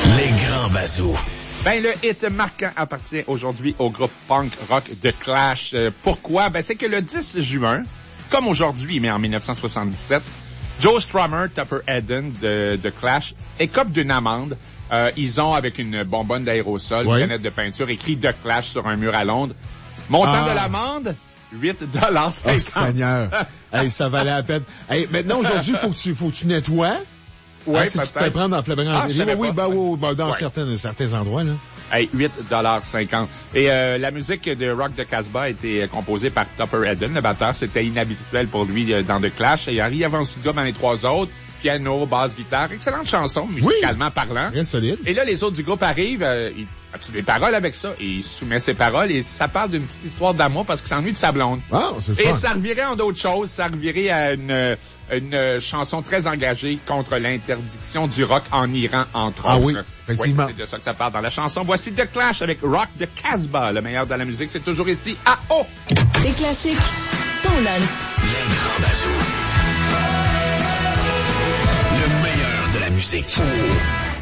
Les grands bazous. Ben, le hit marquant appartient aujourd'hui au groupe punk rock The Clash. Pourquoi? Ben, c'est que le 10 juin, comme aujourd'hui, mais en 1977, Joe Strummer, Tupper Eden de The Clash écope d'une amende. Ils ont, avec une bonbonne d'aérosol, une canette de peinture, écrit The Clash sur un mur à Londres. Montant de l'amende, $8.50. Oh, Seigneur. Hey, ça valait la peine. Hey, maintenant, aujourd'hui, faut que tu nettoies. Oui, si tu te fais prendre en flagrant délit. Dans certains endroits, là. Hey, $8.50. Et la musique de Rock de Casbah a été composée par Tupper Eden, le batteur. C'était inhabituel pour lui dans The Clash. Et Harry avant studio dans les trois autres. Piano, basse, guitare. Excellente chanson, musicalement parlant. Très solide. Et là, les autres du groupe arrivent. Ils ont des paroles avec ça. Et il soumet ses paroles. Et ça parle d'une petite histoire d'amour parce qu'il s'ennuie de sa blonde. Ah, c'est et fun. ça revirait en d'autres choses. Ça revirait à une chanson très engagée contre l'interdiction du rock en Iran, entre autres. Ah oui, effectivement. Oui, c'est de ça que ça parle dans la chanson. Voici The Clash avec Rock de Casbah. Le meilleur de la musique, c'est toujours ici à O. Des classiques, ton lunch. Les grands bazous. Le meilleur de la musique.